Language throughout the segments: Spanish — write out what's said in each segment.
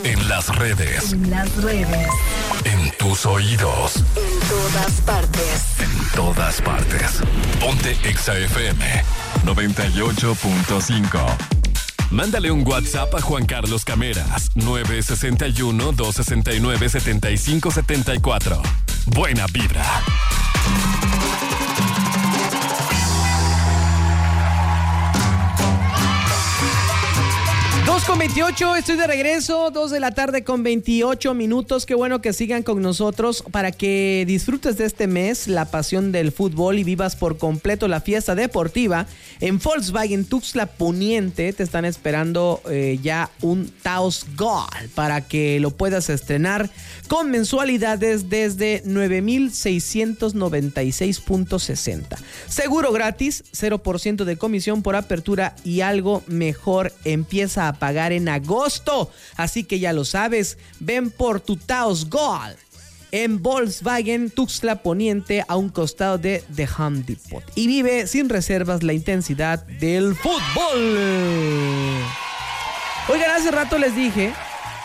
En las redes. En las redes. En tus oídos. En todas partes. En todas partes. Ponte Exa FM 98.5. Mándale un WhatsApp a Juan Carlos Cameras, 961-269-7574. Buena vibra. 2:28, estoy de regreso, 2 de la tarde con 28 minutos. Qué bueno que sigan con nosotros para que disfrutes de este mes la pasión del fútbol y vivas por completo la fiesta deportiva. En Volkswagen Tuxtla Poniente te están esperando ya un Taos Gold para que lo puedas estrenar con mensualidades desde 9,696.60. Seguro gratis, 0% de comisión por apertura y algo mejor empieza a pagar en agosto. Así que ya lo sabes, ven por tu Taos Gold en Volkswagen Tuxtla Poniente a un costado de The Home Depot y vive sin reservas la intensidad del fútbol. Oigan, hace rato les dije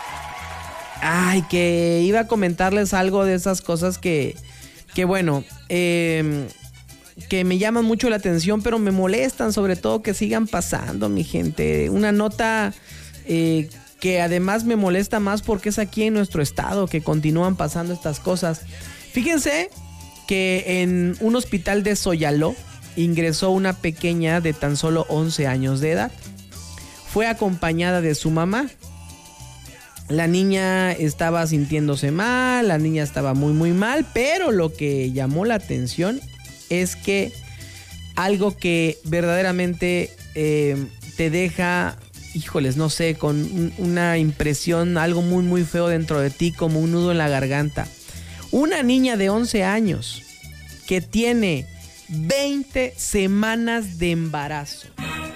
que iba a comentarles algo de esas cosas que bueno, que me llaman mucho la atención, pero me molestan, sobre todo que sigan pasando, mi gente. Una nota que además me molesta más porque es aquí en nuestro estado que continúan pasando estas cosas. Fíjense que en un hospital de Soyaló ingresó una pequeña de tan solo 11 años de edad. Fue acompañada de su mamá. La niña estaba sintiéndose mal, la niña estaba muy muy mal, pero lo que llamó la atención es que algo que verdaderamente te deja, híjoles, no sé, con una impresión, algo muy muy feo dentro de ti, como un nudo en la garganta. Una niña de 11 años que tiene 20 semanas de embarazo.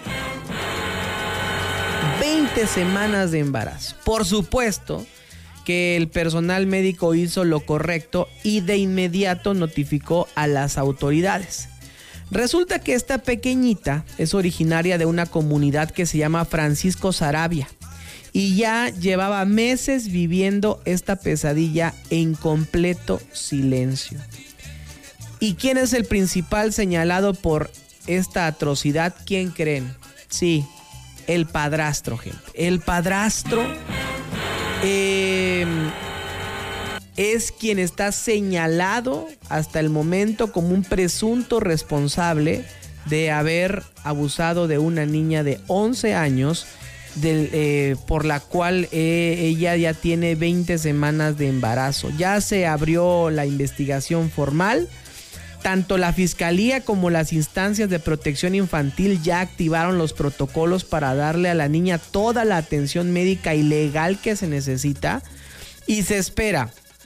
20 semanas de embarazo. Por supuesto que el personal médico hizo lo correcto y de inmediato notificó a las autoridades. Resulta que esta pequeñita es originaria de una comunidad que se llama Francisco Saravia y ya llevaba meses viviendo esta pesadilla en completo silencio. ¿Y quién es el principal señalado por esta atrocidad? ¿Quién creen? Sí, el padrastro, gente. El padrastro es quien está señalado hasta el momento como un presunto responsable de haber abusado de una niña de 11 años, por la cual ella ya tiene 20 semanas de embarazo. Ya se abrió la investigación formal. Tanto la Fiscalía como las instancias de protección infantil ya activaron los protocolos para darle a la niña toda la atención médica y legal que se necesita. Y se espera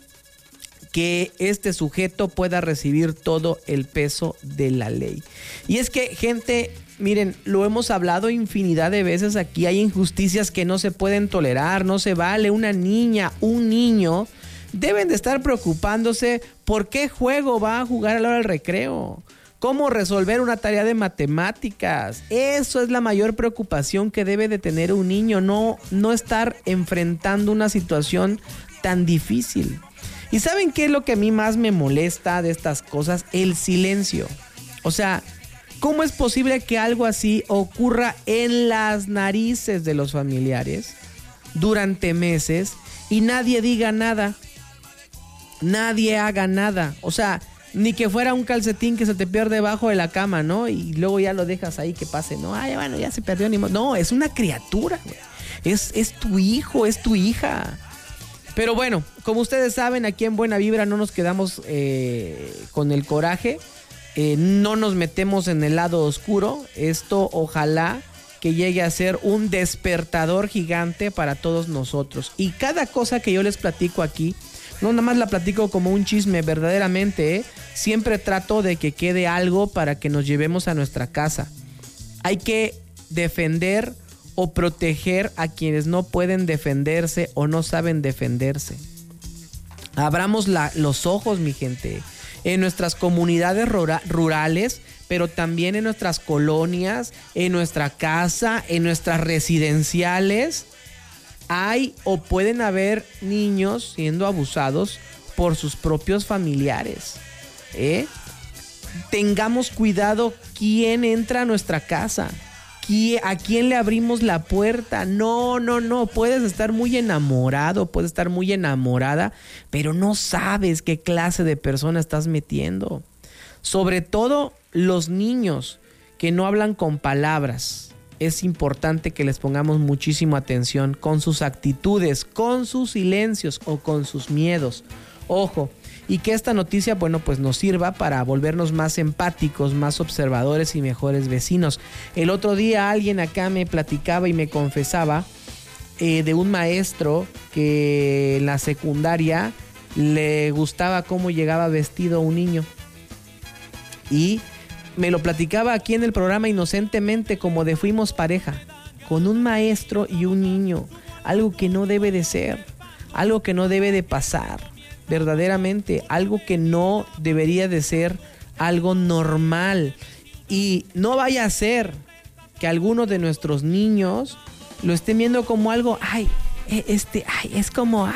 que este sujeto pueda recibir todo el peso de la ley. Y es que, gente, miren, lo hemos hablado infinidad de veces aquí. Hay injusticias que no se pueden tolerar, no se vale. Una niña, un niño deben de estar preocupándose por qué juego va a jugar a la hora del recreo, cómo resolver una tarea de matemáticas. Eso es la mayor preocupación que debe de tener un niño, no estar enfrentando una situación tan difícil. ¿Y saben qué es lo que a mí más me molesta de estas cosas? El silencio. O sea, ¿cómo es posible que algo así ocurra en las narices de los familiares durante meses y nadie diga nada? Nadie haga nada. O sea, ni que fuera un calcetín que se te pierde debajo de la cama, ¿no? Y luego ya lo dejas ahí que pase, ¿no? Ay, bueno, ya se perdió, ni modo. No, es una criatura, güey. Es tu hijo, es tu hija. Pero bueno, como ustedes saben, aquí en Buena Vibra no nos quedamos con el coraje. No nos metemos en el lado oscuro. Esto ojalá que llegue a ser un despertador gigante para todos nosotros. Y cada cosa que yo les platico aquí, no nada más la platico como un chisme, verdaderamente, siempre trato de que quede algo para que nos llevemos a nuestra casa. Hay que defender o proteger a quienes no pueden defenderse o no saben defenderse. Abramos los ojos, mi gente, en nuestras comunidades rurales, pero también en nuestras colonias, en nuestra casa, en nuestras residenciales. hay o pueden haber niños siendo abusados por sus propios familiares. Tengamos cuidado quién entra a nuestra casa, a quién le abrimos la puerta. No, puedes estar muy enamorado, puedes estar muy enamorada, pero no sabes qué clase de persona estás metiendo. Sobre todo los niños que no hablan con palabras. Es importante que les pongamos muchísima atención con sus actitudes, con sus silencios o con sus miedos. Ojo, y que esta noticia, bueno, pues nos sirva para volvernos más empáticos, más observadores y mejores vecinos. El otro día alguien acá me platicaba y me confesaba de un maestro que en la secundaria le gustaba cómo llegaba vestido un niño. Y me lo platicaba aquí en el programa inocentemente, como de fuimos pareja, con un maestro y un niño. Algo que no debe de ser, algo que no debe de pasar, verdaderamente, algo que no debería de ser algo normal. Y no vaya a ser que algunos de nuestros niños lo estén viendo como algo, es como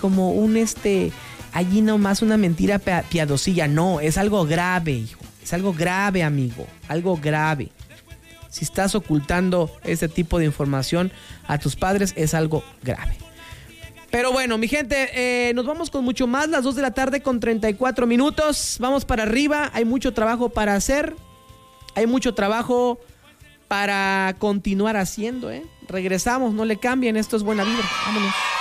allí nomás una mentira piadosilla. No, es algo grave, hijo. Es algo grave, amigo, algo grave. Si estás ocultando ese tipo de información a tus padres, es algo grave. Pero bueno, mi gente, nos vamos con mucho más. Las 2 de la tarde con 34 minutos. Vamos para arriba. Hay mucho trabajo para hacer. Hay mucho trabajo para continuar haciendo, Regresamos, no le cambien. Esto es Buena Vibra. Vámonos.